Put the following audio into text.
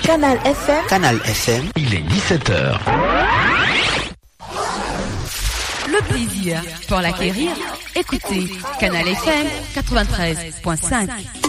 Canal FM. Canal FM. Il est 17h. Le plaisir pour l'acquérir, écoutez Canal FM 93.5.